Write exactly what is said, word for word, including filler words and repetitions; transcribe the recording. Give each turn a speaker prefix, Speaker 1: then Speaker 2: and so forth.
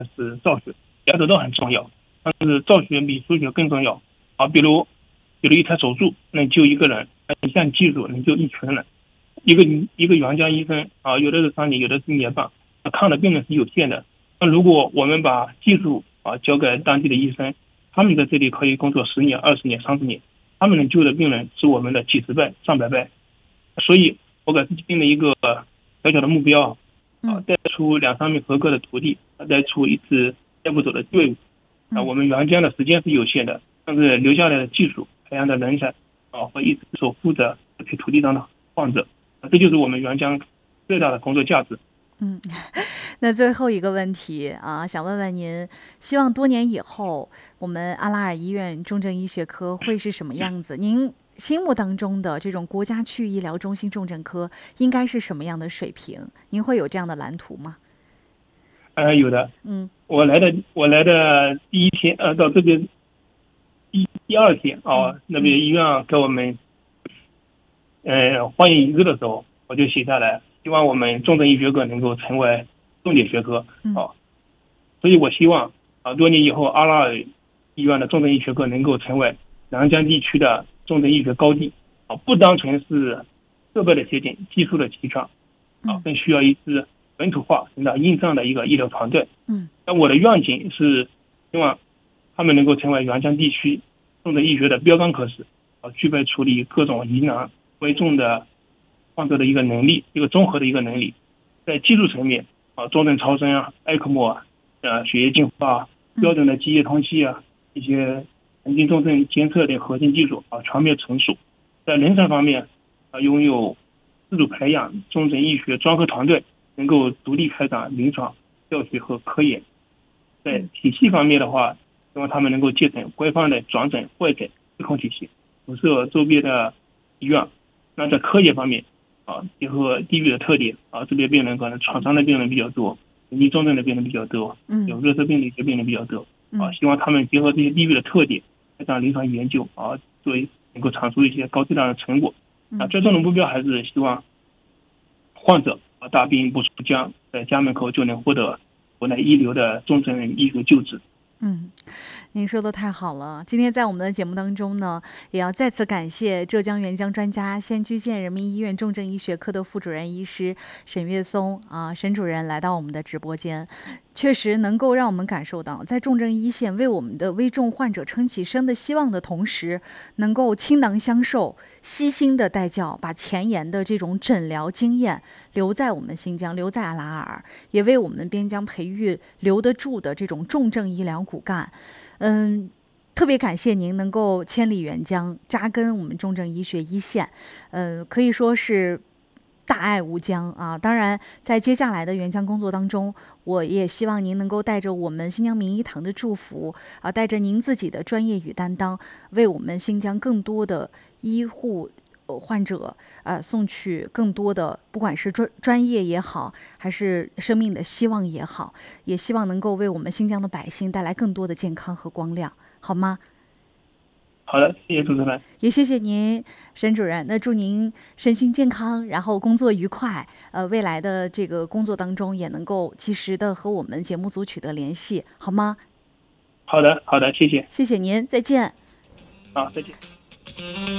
Speaker 1: 是造血，两者都很重要，但是造血比输血更重要啊。比如，比如一台手术能救一个人，一项技术能救一群人。一个一个援疆医生啊，有的是三年，有的是一年半，看的病人是有限的。那如果我们把技术啊交给当地的医生，他们在这里可以工作十年、二十年、三十年，他们能救的病人是我们的几十倍、上百倍。所以，我给自己定了一个小小的目标啊，带出两三名合格的徒弟，带出一支带不走的队伍。啊，我们援疆的时间是有限的，但是留下来的技术、培养的人才啊，会一直守护着这批土地上的患者。这就是我们援疆最大的工作价值。
Speaker 2: 嗯，那最后一个问题啊，想问问您，希望多年以后我们阿拉尔医院重症医学科会是什么样子？您心目当中的这种国家区域医疗中心重症科应该是什么样的水平？您会有这样的蓝图吗？
Speaker 1: 呃，有的。
Speaker 2: 嗯，
Speaker 1: 我来的我来的第一天，呃，到这边第第二天啊、哦，那边医院给我们呃欢迎仪式的时候，我就写下来，希望我们重症医学科能够成为重点学科啊、哦。所以我希望啊，多年以后阿拉尔医院的重症医学科能够成为南疆地区的重症医学高地啊，不单纯是设备的先进、技术的齐全啊，更需要一支本土化、成长硬仗的一个医疗团队。
Speaker 2: 嗯，
Speaker 1: 那我的愿景是希望他们能够成为援疆地区重症医学的标杆科室啊，具备处理各种疑难危重的患者的一个能力，一个综合的一个能力。在技术层面啊，重症超声啊、埃克莫啊、呃血液净化、标准的机械通气啊，一些神经重症监测的核心技术啊全面成熟。在人才方面啊，拥有自主培养重症医学专科团队，能够独立开展临床教学和科研。在体系方面的话，希望他们能够建成规范的转诊会诊自控体系，辐射周边的医院。那在科研方面啊，结合地域的特点啊，这边病人可能创伤的病人比较多，神经重症的病人比较多，有热射病理学病人比较多啊，希望他们结合这些地域的特点，开展临床研究啊，作为能够产出一些高质量的成果。啊，最终的目标还是希望患者啊大病不出疆，在家门口就能获得国内一流的重症医学救治。
Speaker 2: 嗯，您说的太好了。今天在我们的节目当中呢，也要再次感谢浙江援疆专家仙居县人民医院重症医学科的副主任医师沈月松啊，沈主任来到我们的直播间，确实能够让我们感受到，在重症一线为我们的危重患者撑起生的希望的同时，能够倾囊相授、悉心的带教，把前沿的这种诊疗经验留在我们新疆，留在阿拉尔，也为我们边疆培育留得住的这种重症医疗骨干。嗯，特别感谢您能够千里援疆，扎根我们重症医学一线，呃，可以说是大爱无疆啊！当然，在接下来的援疆工作当中，我也希望您能够带着我们新疆民医堂的祝福啊，带着您自己的专业与担当，为我们新疆更多的医护患者呃送去更多的，不管是专专业也好，还是生命的希望也好，也希望能够为我们新疆的百姓带来更多的健康和光亮，好吗？
Speaker 1: 好的，谢谢主持人，
Speaker 2: 也谢谢您，沈主任。那祝您身心健康，然后工作愉快。呃，未来的这个工作当中也能够及时的和我们节目组取得联系，好吗？
Speaker 1: 好的，好的，谢谢，
Speaker 2: 谢谢您，再见。
Speaker 1: 好，再见。